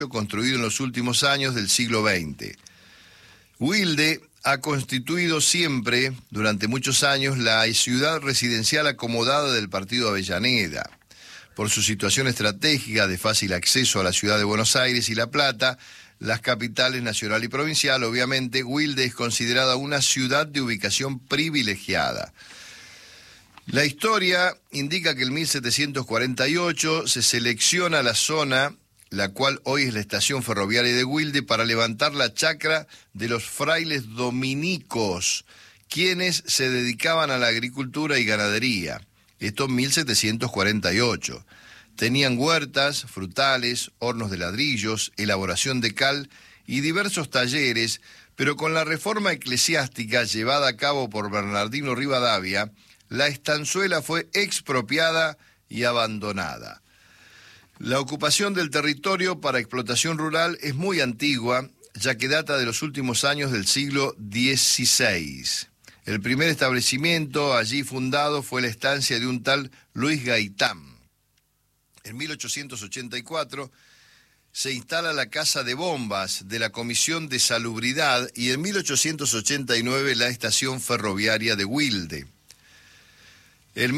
construido en los últimos años del siglo XX. Wilde ha constituido siempre, durante muchos años, la ciudad residencial acomodada del partido Avellaneda. Por su situación estratégica de fácil acceso a la ciudad de Buenos Aires y La Plata, las capitales nacional y provincial, obviamente, Wilde es considerada una ciudad de ubicación privilegiada. La historia indica que en 1748 se selecciona la zona, la cual hoy es la estación ferroviaria de Wilde, para levantar la chacra de los frailes dominicos, quienes se dedicaban a la agricultura y ganadería. Esto en 1748. Tenían huertas, frutales, hornos de ladrillos, elaboración de cal y diversos talleres, pero con la reforma eclesiástica llevada a cabo por Bernardino Rivadavia, la estanzuela fue expropiada y abandonada. La ocupación del territorio para explotación rural es muy antigua, ya que data de los últimos años del siglo XVI. El primer establecimiento allí fundado fue la estancia de un tal Luis Gaitán. En 1884 se instala la Casa de Bombas de la Comisión de Salubridad y en 1889 la estación ferroviaria de Wilde. En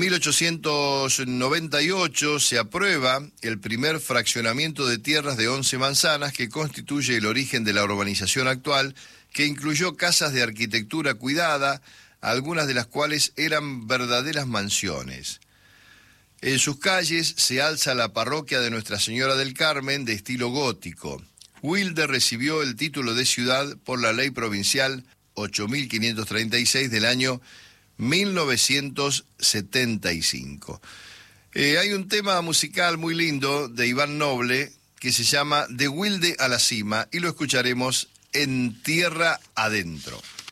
1898 se aprueba el primer fraccionamiento de tierras de 11 manzanas que constituye el origen de la urbanización actual, que incluyó casas de arquitectura cuidada, algunas de las cuales eran verdaderas mansiones. En sus calles se alza la parroquia de Nuestra Señora del Carmen de estilo gótico. Wilde recibió el título de ciudad por la Ley Provincial 8536 del año 1975. Hay un tema musical muy lindo de Iván Noble que se llama De Wilde a la cima y lo escucharemos en Tierra Adentro.